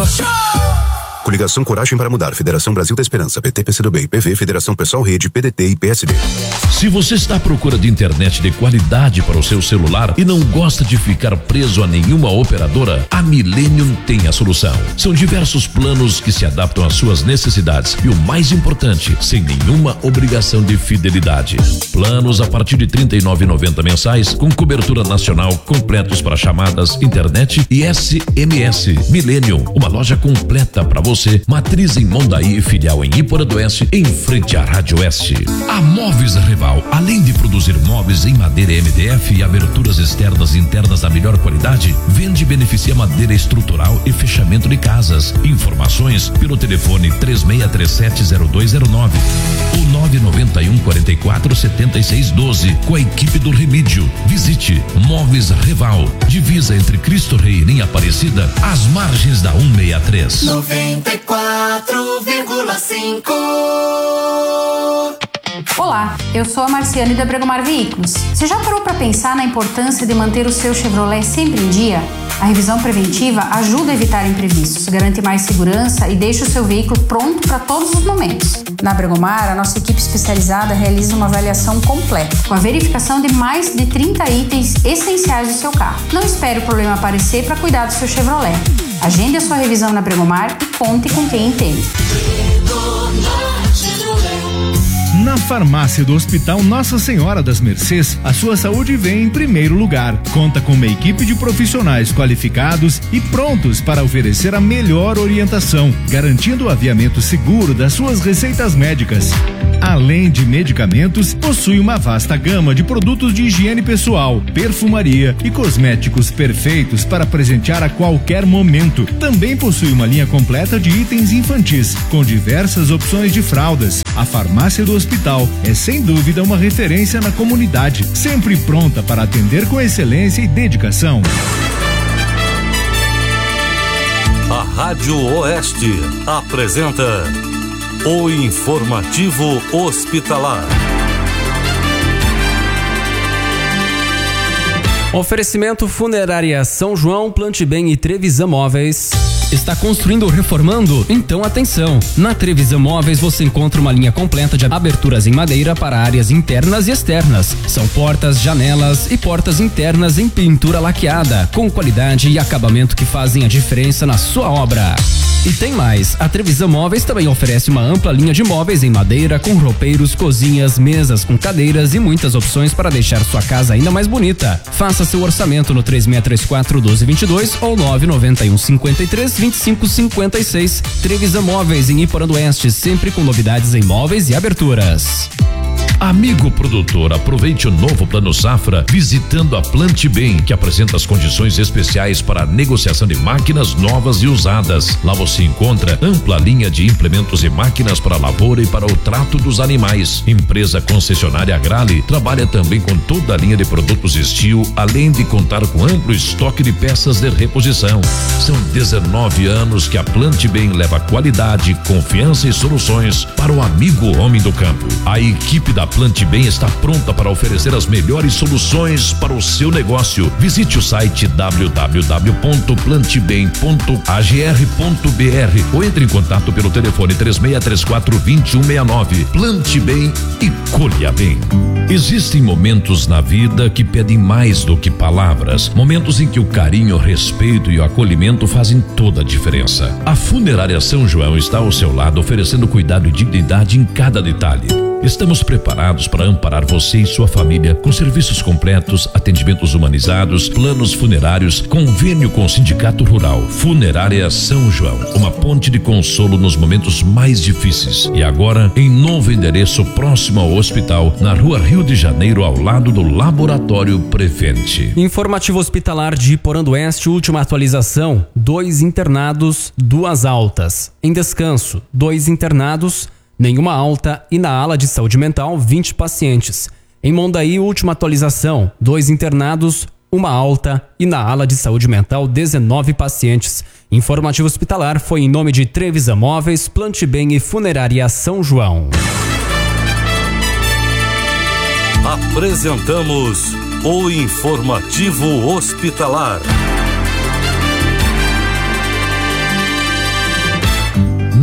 Show! Coligação Coragem para Mudar, Federação Brasil da Esperança, PT, PCdoB, IPV, Federação Pessoal Rede, PDT e PSD. Se você está à procura de internet de qualidade para o seu celular e não gosta de ficar preso a nenhuma operadora, a Millennium tem a solução. São diversos planos que se adaptam às suas necessidades e o mais importante, sem nenhuma obrigação de fidelidade. Planos a partir de R$ 39,90 mensais, com cobertura nacional, completos para chamadas, internet e SMS. Millennium, uma loja completa para você. Matriz em Mondaí e filial em Iporã do Oeste, em frente à Rádio Oeste. A Móveis Reval, além de produzir móveis em madeira MDF e aberturas externas e internas da melhor qualidade, vende e beneficia madeira estrutural e fechamento de casas. Informações pelo telefone 36370209 ou 991447612 com a equipe do Remídio. Visite Móveis Reval, divisa entre Cristo Rei e Linha Aparecida, às margens da 163. 94,5. Olá, eu sou a Marciane da Bregomar Veículos. Você já parou para pensar na importância de manter o seu Chevrolet sempre em dia? A revisão preventiva ajuda a evitar imprevistos, garante mais segurança e deixa o seu veículo pronto para todos os momentos. Na Bregomar, a nossa equipe especializada realiza uma avaliação completa, com a verificação de mais de 30 itens essenciais do seu carro. Não espere o problema aparecer para cuidar do seu Chevrolet. Agende a sua revisão na Bregomar e conte com quem entende. Na farmácia do Hospital Nossa Senhora das Mercês, a sua saúde vem em primeiro lugar. Conta com uma equipe de profissionais qualificados e prontos para oferecer a melhor orientação, garantindo o aviamento seguro das suas receitas médicas. Além de medicamentos, possui uma vasta gama de produtos de higiene pessoal, perfumaria e cosméticos perfeitos para presentear a qualquer momento. Também possui uma linha completa de itens infantis, com diversas opções de fraldas. A farmácia do Hospital é sem dúvida uma referência na comunidade, sempre pronta para atender com excelência e dedicação. A Rádio Oeste apresenta o Informativo Hospitalar. Oferecimento Funerária São João, Plante Bem e Trevisan Móveis. Está construindo ou reformando? Então atenção! Na Trevisan Móveis você encontra uma linha completa de aberturas em madeira para áreas internas e externas. São portas, janelas e portas internas em pintura laqueada, com qualidade e acabamento que fazem a diferença na sua obra. E tem mais, a Trevisan Móveis também oferece uma ampla linha de móveis em madeira com roupeiros, cozinhas, mesas com cadeiras e muitas opções para deixar sua casa ainda mais bonita. Faça seu orçamento no 3634-1222 ou 99153-2556. Trevisan Móveis em Iporã do Oeste, sempre com novidades em móveis e aberturas. Amigo produtor, aproveite o novo Plano Safra visitando a Plante Bem, que apresenta as condições especiais para a negociação de máquinas novas e usadas. Lá você encontra ampla linha de implementos e máquinas para a lavoura e para o trato dos animais. Empresa concessionária Agrale trabalha também com toda a linha de produtos Steel, além de contar com amplo estoque de peças de reposição. São 19 anos que a Plante Bem leva qualidade, confiança e soluções para o amigo homem do campo. A equipe da Plante Bem está pronta para oferecer as melhores soluções para o seu negócio. Visite o site www.plantebem.agr.br ou entre em contato pelo telefone 3634-2169. Plante Bem e colha bem. Existem momentos na vida que pedem mais do que palavras, momentos em que o carinho, o respeito e o acolhimento fazem toda a diferença. A Funerária São João está ao seu lado, oferecendo cuidado e dignidade em cada detalhe. Estamos preparados para amparar você e sua família com serviços completos, atendimentos humanizados, planos funerários, convênio com o Sindicato Rural. Funerária São João, uma ponte de consolo nos momentos mais difíceis. E agora, em novo endereço próximo ao hospital, na Rua Rio de Janeiro, ao lado do Laboratório Prevente. Informativo Hospitalar de Iporã do Oeste, última atualização: 2 internados, 2 altas. Em descanso, 2 internados, nenhuma alta, e na ala de saúde mental, 20 pacientes. Em Mondaí, última atualização: 2 internados, 1 alta, e na ala de saúde mental, 19 pacientes. Informativo Hospitalar foi em nome de Trevisan Móveis, Plante Bem e Funerária São João. Apresentamos o Informativo Hospitalar.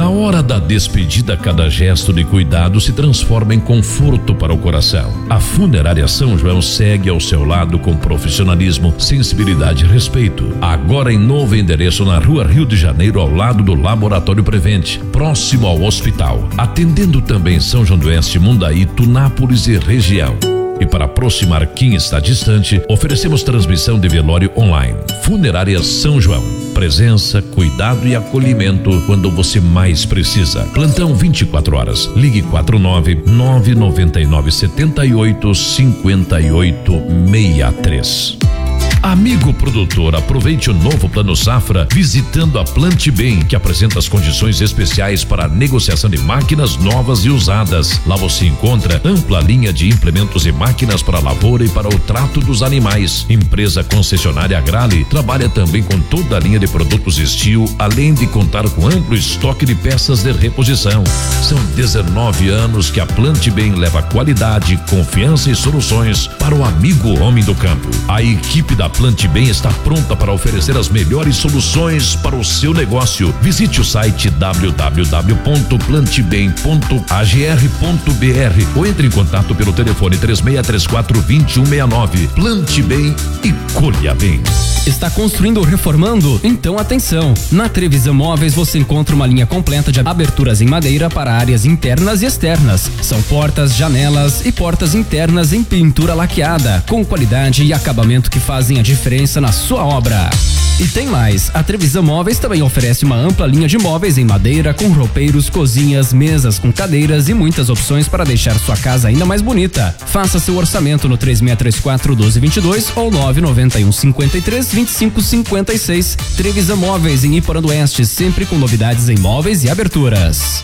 Na hora da despedida, cada gesto de cuidado se transforma em conforto para o coração. A Funerária São João segue ao seu lado com profissionalismo, sensibilidade e respeito. Agora em novo endereço na Rua Rio de Janeiro, ao lado do Laboratório Prevente, próximo ao hospital. Atendendo também São João do Oeste, Mundaí, Tunápolis e região. E para aproximar quem está distante, oferecemos transmissão de velório online. Funerária São João. Presença, cuidado e acolhimento quando você mais precisa. Plantão 24 horas. Ligue 49-999-78-5863. Amigo produtor, aproveite o novo Plano Safra visitando a Plante Bem, que apresenta as condições especiais para a negociação de máquinas novas e usadas. Lá você encontra ampla linha de implementos e máquinas para a lavoura e para o trato dos animais. Empresa concessionária Agrale trabalha também com toda a linha de produtos Steel, além de contar com amplo estoque de peças de reposição. São 19 anos que a Plante Bem leva qualidade, confiança e soluções para o amigo homem do campo. A equipe da Plante Bem está pronta para oferecer as melhores soluções para o seu negócio. Visite o site www.plantebem.agr.br ou entre em contato pelo telefone 3634-2169. Plante Bem e colha bem. Está construindo ou reformando? Então atenção! Na Trevisan Móveis você encontra uma linha completa de aberturas em madeira para áreas internas e externas. São portas, janelas e portas internas em pintura laqueada, com qualidade e acabamento que fazem a diferença na sua obra. E tem mais, a Trevisan Móveis também oferece uma ampla linha de móveis em madeira com roupeiros, cozinhas, mesas com cadeiras e muitas opções para deixar sua casa ainda mais bonita. Faça seu orçamento no 3634-1222 ou 991-53-2556. Trevisan Móveis em Iporã-do-Oeste, sempre com novidades em móveis e aberturas.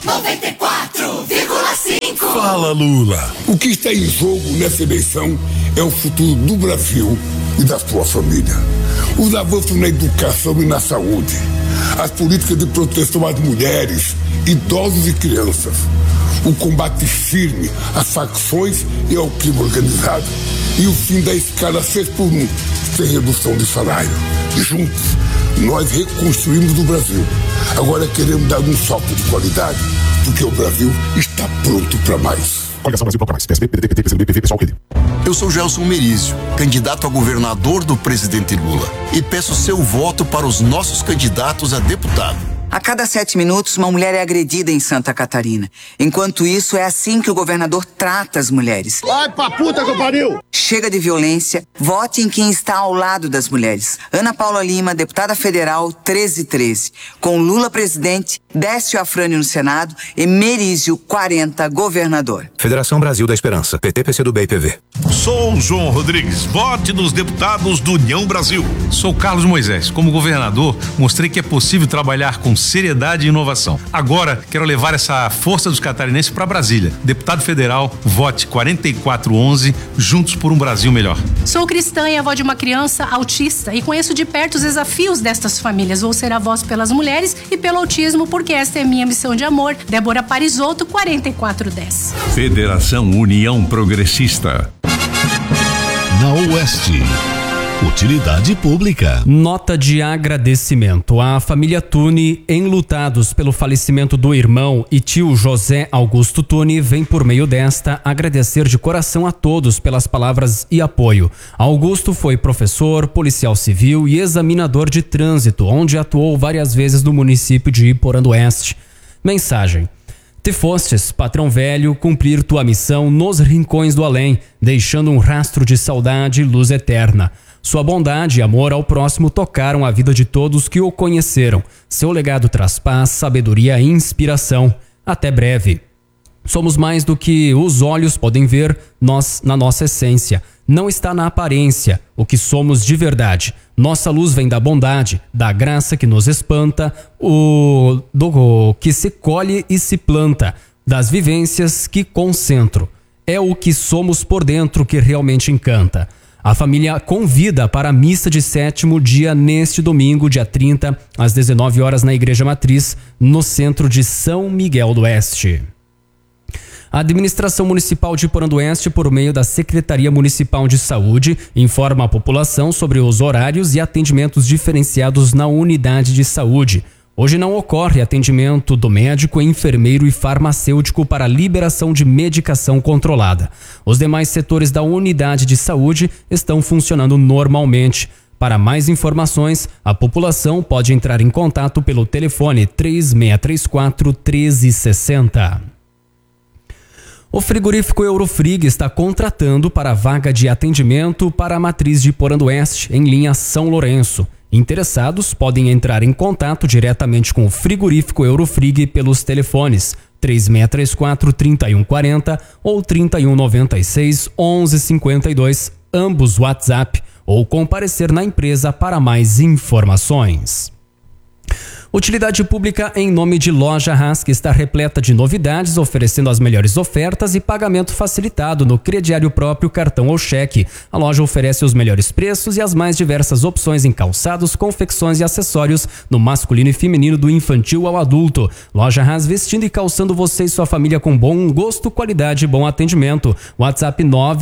94,5. Fala, Lula. O que está em jogo nessa eleição é o futuro do Brasil e da sua família. Os avanços na educação e na saúde, as políticas de proteção às mulheres, idosos e crianças, o combate firme às facções e ao crime organizado e o fim da escala 6x1, sem redução de salário. Juntos, nós reconstruímos o Brasil. Agora queremos dar um salto de qualidade, porque o Brasil está pronto para mais. Coligação Brasil Procura Mais. PSB, PDT, PCdoB, PV, Pessoal Rede. Eu sou Gelson Merizio, candidato a governador do presidente Lula, e peço seu voto para os nossos candidatos a deputado. A cada 7 minutos, uma mulher é agredida em Santa Catarina. Enquanto isso, é assim que o governador trata as mulheres. Vai pra puta que eu pariu! Chega de violência, vote em quem está ao lado das mulheres. Ana Paula Lima, deputada federal, 1313. Com Lula presidente, Décio Afrânio no Senado e Merizio 40, governador. Federação Brasil da Esperança. PT, PCdoB e PV. Sou João Rodrigues, vote nos deputados do União Brasil. Sou Carlos Moisés. Como governador, mostrei que é possível trabalhar com seriedade e inovação. Agora, quero levar essa força dos catarinenses para Brasília. Deputado federal, vote 4411, juntos por um Brasil melhor. Sou cristã e avó de uma criança autista e conheço de perto os desafios destas famílias. Vou ser a voz pelas mulheres e pelo autismo, porque esta é minha missão de amor. Débora Parisotto, 4410. Federação União Progressista. Na Oeste. Utilidade pública. Nota de agradecimento à família Tune, enlutados pelo falecimento do irmão e tio José Augusto Tune, vem por meio desta agradecer de coração a todos pelas palavras e apoio. Augusto foi professor, policial civil e examinador de trânsito, onde atuou várias vezes no município de Iporã-do-Oeste. Mensagem: te fostes, patrão velho, cumprir tua missão nos rincões do além, deixando um rastro de saudade e luz eterna. Sua bondade e amor ao próximo tocaram a vida de todos que o conheceram. Seu legado traz paz, sabedoria e inspiração. Até breve. Somos mais do que os olhos podem ver, nós na nossa essência. Não está na aparência o que somos de verdade. Nossa luz vem da bondade, da graça que nos espanta, do que se colhe e se planta, das vivências que concentro. É o que somos por dentro que realmente encanta. A família convida para a missa de 7º dia neste domingo, dia 30, às 19 horas na Igreja Matriz, no centro de São Miguel do Oeste. A Administração Municipal de Iporã-do-Oeste, por meio da Secretaria Municipal de Saúde, informa a população sobre os horários e atendimentos diferenciados na unidade de saúde. Hoje não ocorre atendimento do médico, enfermeiro e farmacêutico para liberação de medicação controlada. Os demais setores da unidade de saúde estão funcionando normalmente. Para mais informações, a população pode entrar em contato pelo telefone 3634-1360. O frigorífico Eurofrig está contratando para a vaga de atendimento para a matriz de Iporã do Oeste, em linha São Lourenço. Interessados podem entrar em contato diretamente com o frigorífico Eurofrig pelos telefones 3634-3140 ou 3196-1152, ambos WhatsApp, ou comparecer na empresa para mais informações. Utilidade pública em nome de Loja Haas, que está repleta de novidades, oferecendo as melhores ofertas e pagamento facilitado no crediário próprio, cartão ou cheque. A loja oferece os melhores preços e as mais diversas opções em calçados, confecções e acessórios no masculino e feminino, do infantil ao adulto. Loja Haas, vestindo e calçando você e sua família com bom gosto, qualidade e bom atendimento. WhatsApp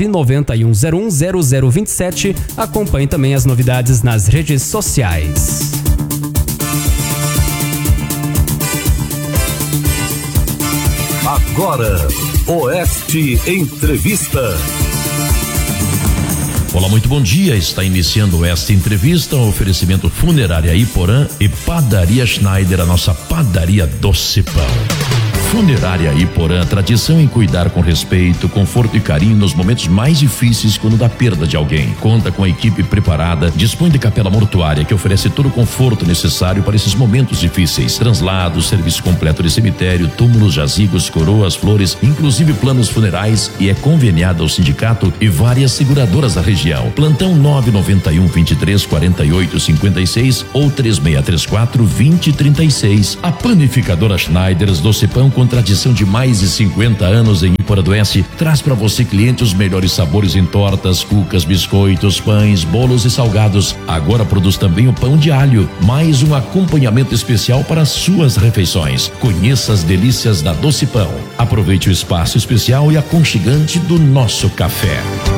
991010027. Acompanhe também as novidades nas redes sociais. Agora, Oeste Entrevista. Olá, muito bom dia. Está iniciando esta entrevista, um oferecimento Funerária Iporã e Padaria Schneider, a nossa padaria Doce Pão. Funerária Iporã, tradição em cuidar com respeito, conforto e carinho nos momentos mais difíceis, quando da perda de alguém. Conta com a equipe preparada, dispõe de capela mortuária que oferece todo o conforto necessário para esses momentos difíceis. Translados, serviço completo de cemitério, túmulos, jazigos, coroas, flores, inclusive planos funerais, e é conveniada ao sindicato e várias seguradoras da região. Plantão 991-23-48-56 ou 3634-2036. A panificadora Schneiders Doce Pão, com tradição de mais de 50 anos em Iporã do Oeste, traz para você, cliente, os melhores sabores em tortas, cucas, biscoitos, pães, bolos e salgados. Agora produz também o pão de alho, mais um acompanhamento especial para as suas refeições. Conheça as delícias da Doce Pão. Aproveite o espaço especial e aconchegante do nosso café.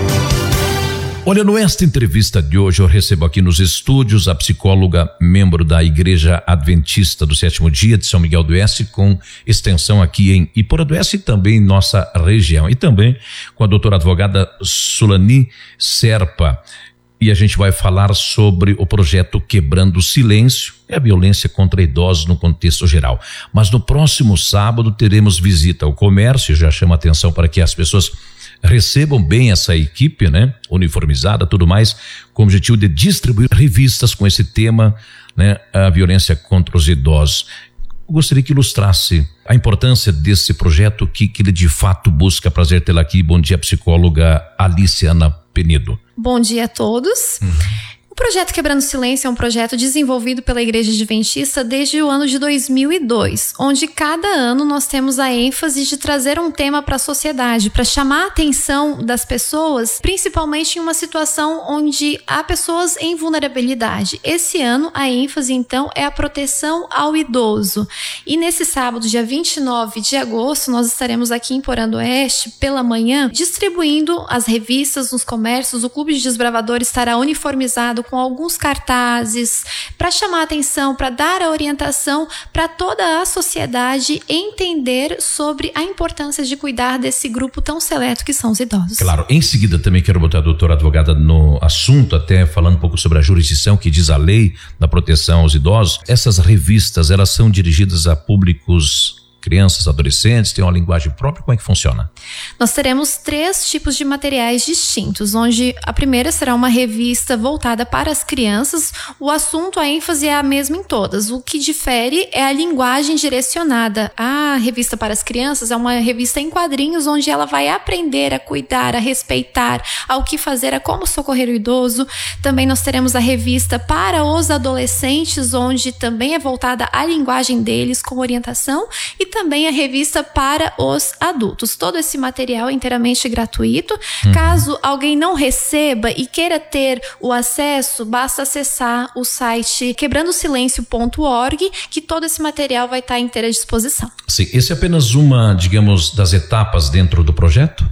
Olha, nesta entrevista de hoje eu recebo aqui nos estúdios a psicóloga, membro da Igreja Adventista do Sétimo Dia de São Miguel do Oeste, com extensão aqui em Iporã do Oeste e também em nossa região. E também com a doutora advogada Sulani Serpa. E a gente vai falar sobre o projeto Quebrando o Silêncio e a violência contra idosos no contexto geral. Mas no próximo sábado teremos visita ao comércio. Já chama atenção para que as pessoas recebam bem essa equipe, né? Uniformizada, tudo mais, com o objetivo de distribuir revistas com esse tema, né? A violência contra os idosos. Eu gostaria que ilustrasse a importância desse projeto que ele de fato busca. Prazer tê-la aqui. Bom dia, psicóloga Aliciana Penedo. Bom dia a todos. O projeto Quebrando o Silêncio é um projeto desenvolvido pela Igreja Adventista desde o ano de 2002, onde cada ano nós temos a ênfase de trazer um tema para a sociedade, para chamar a atenção das pessoas, principalmente em uma situação onde há pessoas em vulnerabilidade. Esse ano a ênfase então é a proteção ao idoso. E nesse sábado, dia 29 de agosto, nós estaremos aqui em Iporã do Oeste pela manhã, distribuindo as revistas nos comércios. O Clube de Desbravadores estará uniformizado com alguns cartazes para chamar a atenção, para dar a orientação para toda a sociedade entender sobre a importância de cuidar desse grupo tão seleto que são os idosos. Claro, em seguida também quero botar a doutora advogada no assunto, até falando um pouco sobre a jurisdição que diz a lei da proteção aos idosos. Essas revistas, elas são dirigidas a públicos, crianças, adolescentes, tem uma linguagem própria? Como é que funciona? Nós teremos 3 tipos de materiais distintos, onde a primeira será uma revista voltada para as crianças. O assunto, a ênfase é a mesma em todas. O que difere é a linguagem direcionada. A revista para as crianças é uma revista em quadrinhos, onde ela vai aprender a cuidar, a respeitar, ao que fazer, a como socorrer o idoso. Também nós teremos a revista para os adolescentes, onde também é voltada à linguagem deles, com orientação, e também a revista para os adultos. Todo esse material é inteiramente gratuito. Caso alguém não receba e queira ter o acesso, basta acessar o site quebrandosilencio.org, que todo esse material vai estar à inteira disposição. Sim, esse é apenas uma, digamos, das etapas dentro do projeto?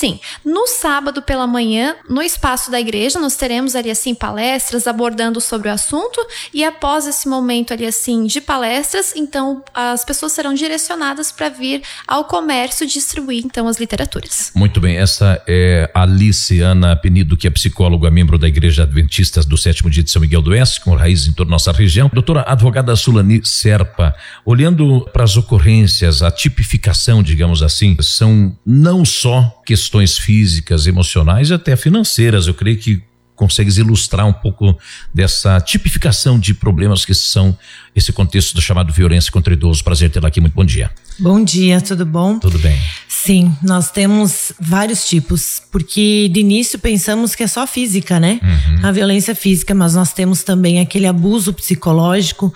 Sim, no sábado pela manhã, no espaço da igreja, nós teremos ali assim palestras abordando sobre o assunto, e após esse momento ali assim de palestras, então as pessoas serão direcionadas para vir ao comércio distribuir então as literaturas. Muito bem, essa é a Aliciana Penido, que é psicóloga, membro da Igreja Adventista do 7º dia de São Miguel do Oeste, com raízes em toda a nossa região. Doutora advogada Sulani Serpa, olhando para as ocorrências, a tipificação, digamos assim, são não só questões físicas, emocionais e até financeiras. Eu creio que consegues ilustrar um pouco dessa tipificação de problemas que são esse contexto do chamado violência contra idosos. Prazer tê-la aqui, muito bom dia. Bom dia, tudo bom? Tudo bem. Sim, nós temos vários tipos, porque de início pensamos que é só física, né? A violência física, mas nós temos também aquele abuso psicológico,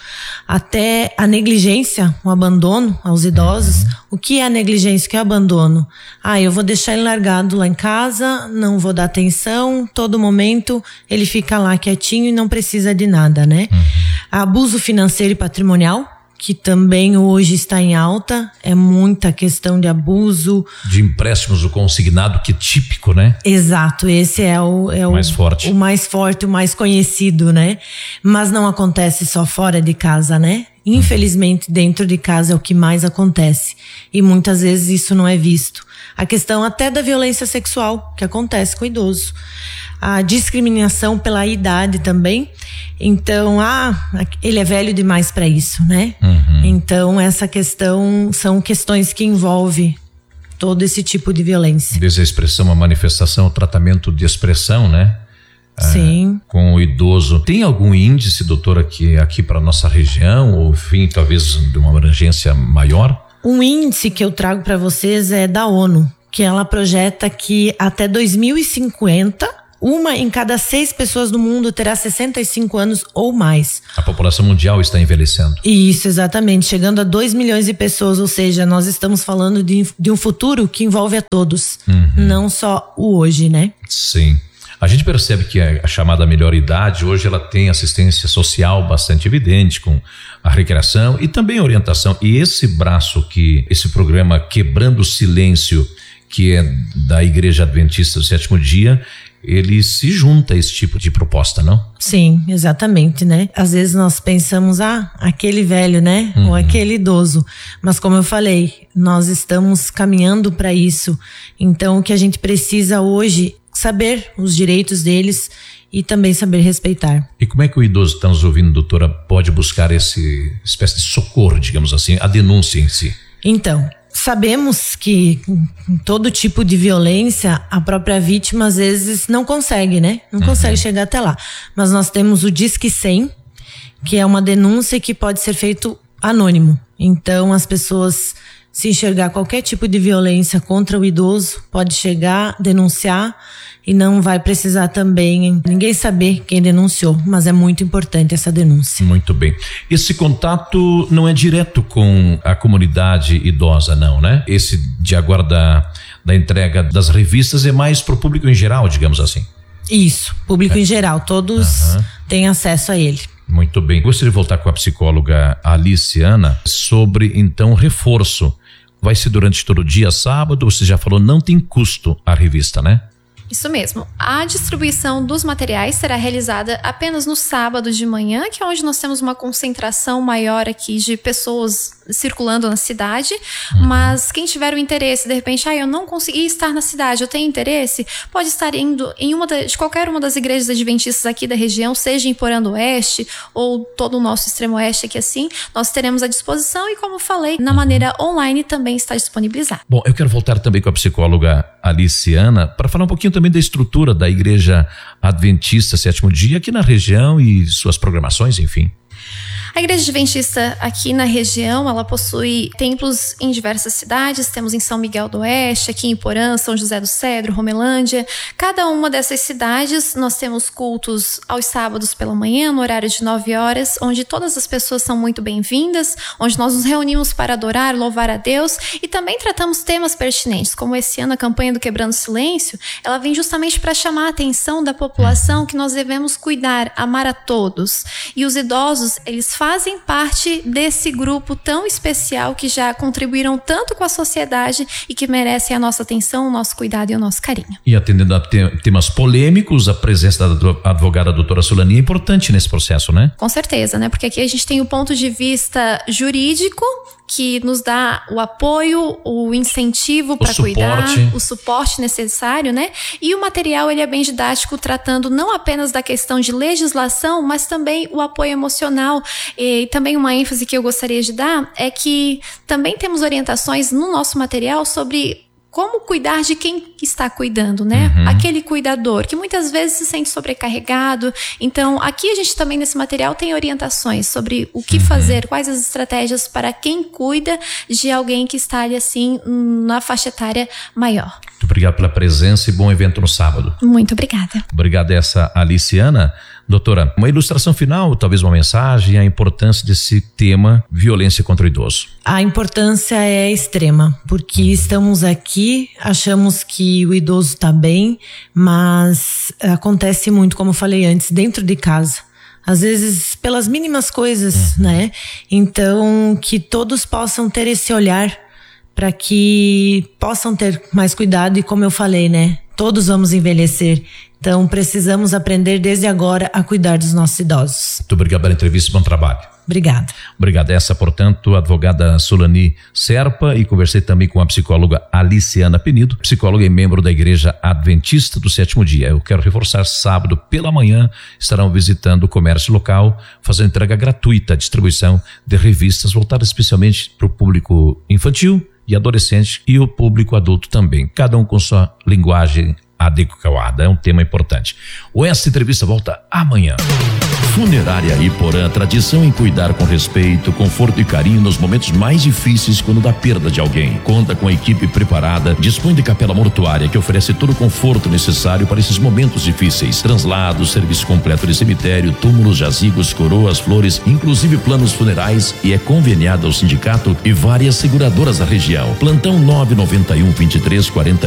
até a negligência, o abandono aos idosos. O que é a negligência? O que é o abandono? Eu vou deixar ele largado lá em casa, não vou dar atenção, todo momento ele fica lá quietinho e não precisa de nada, né? Abuso financeiro e patrimonial, que também hoje está em alta, é muita questão de abuso. De empréstimos, o consignado, que é típico, né? Exato, esse é o mais forte. O mais forte, o mais conhecido, né? Mas não acontece só fora de casa, né? Infelizmente, dentro de casa é o que mais acontece. E muitas vezes isso não é visto. A questão até da violência sexual, que acontece com o idoso. A discriminação pela idade também. Então, ele é velho demais para isso, né? Então, essa questão são questões que envolvem todo esse tipo de violência. Desde a expressão, a manifestação, o tratamento de expressão, né? Sim. Com o idoso. Tem algum índice, doutora, aqui para nossa região, ou enfim, talvez de uma abrangência maior? Um índice que eu trago para vocês é da ONU, que ela projeta que até 2050, 1 em cada 6 pessoas do mundo terá 65 anos ou mais. A população mundial está envelhecendo. Isso, exatamente. Chegando a 2 milhões de pessoas, ou seja, nós estamos falando de um futuro que envolve a todos, não só o hoje, né? Sim. A gente percebe que a chamada melhor idade, hoje ela tem assistência social bastante evidente, com a recreação e também orientação. E esse braço esse programa Quebrando o Silêncio, que é da Igreja Adventista do 7º dia, ele se junta a esse tipo de proposta, não? Sim, exatamente, né? Às vezes nós pensamos, aquele velho, né? Ou aquele idoso. Mas como eu falei, nós estamos caminhando para isso. Então o que a gente precisa hoje saber os direitos deles e também saber respeitar. E como é que o idoso que está nos ouvindo, doutora, pode buscar essa espécie de socorro, digamos assim, a denúncia em si? Então, sabemos que todo tipo de violência, a própria vítima às vezes não consegue, né? Não consegue chegar até lá. Mas nós temos o Disque 100, que é uma denúncia que pode ser feito anônimo. Então, as pessoas, se enxergar qualquer tipo de violência contra o idoso, pode chegar, denunciar, e não vai precisar também ninguém saber quem denunciou, mas é muito importante essa denúncia. Muito bem. Esse contato não é direto com a comunidade idosa, não, né? Esse de agora da entrega das revistas é mais para o público em geral, digamos assim. Isso, público em geral, todos têm acesso a ele. Muito bem. Gostaria de voltar com a psicóloga Aliciana sobre, então, reforço. Vai ser durante todo o dia, sábado, você já falou, não tem custo a revista, né? Isso mesmo. A distribuição dos materiais será realizada apenas no sábado de manhã, que é onde nós temos uma concentração maior aqui de pessoas circulando na cidade. Mas quem tiver o interesse, de repente, eu não consegui estar na cidade, eu tenho interesse, pode estar indo em de qualquer uma das igrejas adventistas aqui da região, seja em Porã do Oeste ou todo o nosso extremo oeste aqui assim, nós teremos à disposição e, como falei, na maneira online também está disponibilizado. Bom, eu quero voltar também com a psicóloga Aliciana para falar um pouquinho também da estrutura da Igreja Adventista 7º dia aqui na região e suas programações, enfim. A Igreja Adventista aqui na região, ela possui templos em diversas cidades. Temos em São Miguel do Oeste, aqui em Porã, São José do Cedro, Romelândia. Cada uma dessas cidades, nós temos cultos aos sábados pela manhã, no horário de 9 horas, onde todas as pessoas são muito bem-vindas, onde nós nos reunimos para adorar, louvar a Deus e também tratamos temas pertinentes, como esse ano a campanha do Quebrando o Silêncio, ela vem justamente para chamar a atenção da população que nós devemos cuidar, amar a todos. E os idosos, eles fazem fazem parte desse grupo tão especial que já contribuíram tanto com a sociedade e que merecem a nossa atenção, o nosso cuidado e o nosso carinho. E atendendo a temas polêmicos, a presença da advogada doutora Sulani é importante nesse processo, né? Com certeza, né? Porque aqui a gente tem o ponto de vista jurídico, que nos dá o apoio, o incentivo para cuidar, o suporte necessário, né? E o material, ele é bem didático, tratando não apenas da questão de legislação, mas também o apoio emocional. E também uma ênfase que eu gostaria de dar é que também temos orientações no nosso material sobre como cuidar de quem está cuidando, né? Aquele cuidador que muitas vezes se sente sobrecarregado. Então, aqui a gente também nesse material tem orientações sobre o que fazer, quais as estratégias para quem cuida de alguém que está ali assim na faixa etária maior. Muito obrigado pela presença e bom evento no sábado. Muito obrigada. Obrigado essa Aliciana. Doutora, uma ilustração final, talvez uma mensagem, a importância desse tema, violência contra o idoso. A importância é extrema, porque estamos aqui, achamos que o idoso está bem, mas acontece muito, como eu falei antes, dentro de casa. Às vezes pelas mínimas coisas, né? Então, que todos possam ter esse olhar para que possam ter mais cuidado e, como eu falei, né? Todos vamos envelhecer. Então, precisamos aprender desde agora a cuidar dos nossos idosos. Muito obrigado pela entrevista, bom trabalho. Obrigada. Obrigado. Essa, portanto, a advogada Sulani Serpa, e conversei também com a psicóloga Aliciana Penido, psicóloga e membro da Igreja Adventista do Sétimo Dia. Eu quero reforçar, sábado pela manhã estarão visitando o comércio local, fazendo entrega gratuita, distribuição de revistas voltadas especialmente para o público infantil e adolescente e o público adulto também, cada um com sua linguagem adequada. É um tema importante. Essa entrevista volta amanhã. Funerária Iporã, tradição em cuidar com respeito, conforto e carinho nos momentos mais difíceis quando da perda de alguém. Conta com a equipe preparada, dispõe de capela mortuária que oferece todo o conforto necessário para esses momentos difíceis. Translados, serviço completo de cemitério, túmulos, jazigos, coroas, flores, inclusive planos funerais, e é conveniada ao sindicato e várias seguradoras da região. Plantão 991 23 40